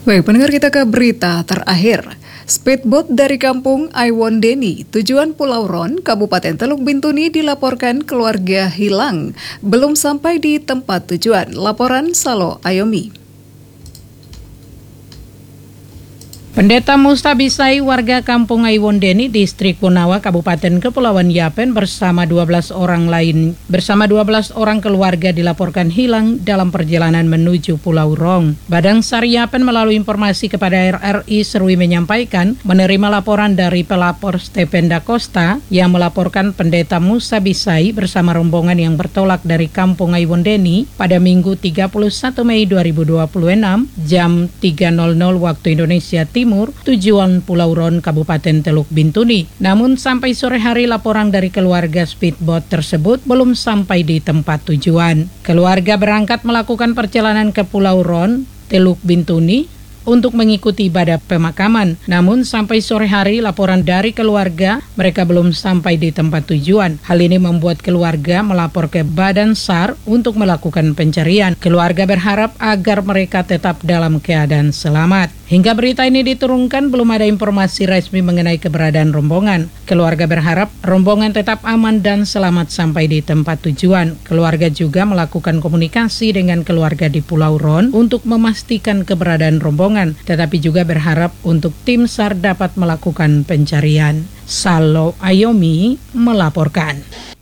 Baik, pendengar, kita ke berita terakhir. Speedboat dari kampung Aiwondeni, tujuan Pulau Ron, Kabupaten Teluk Bintuni dilaporkan keluarga hilang. Belum sampai di tempat tujuan. Laporan Salo Ayomi. Pendeta Mustabisai warga kampung Aiwondeni, Distrik Punawa, Kabupaten Kepulauan Yapen bersama 12 orang keluarga dilaporkan hilang dalam perjalanan menuju Pulau Rong. Badan SAR Yapen melalui informasi kepada RRI Serui menyampaikan menerima laporan dari pelapor Stephen Da Costa yang melaporkan Pendeta Mustabisai bersama rombongan yang bertolak dari kampung Aiwondeni pada Minggu 31 Mei 2026 jam 3.00 waktu Indonesia Timur, tujuan Pulau Ron, Kabupaten Teluk Bintuni. Namun sampai sore hari laporan dari keluarga speedboat tersebut belum sampai di tempat tujuan. Keluarga berangkat melakukan perjalanan ke Pulau Ron, Teluk Bintuni untuk mengikuti ibadah pemakaman. Namun sampai sore hari laporan dari keluarga mereka belum sampai di tempat tujuan. Hal ini membuat keluarga melapor ke Badan SAR untuk melakukan pencarian. Keluarga berharap agar mereka tetap dalam keadaan selamat. Hingga berita ini diturunkan belum ada informasi resmi mengenai keberadaan rombongan. Keluarga berharap rombongan tetap aman dan selamat sampai di tempat tujuan. Keluarga juga melakukan komunikasi dengan keluarga di Pulau Ron untuk memastikan keberadaan rombongan, tetapi juga berharap untuk tim SAR dapat melakukan pencarian. Salo Ayomi melaporkan.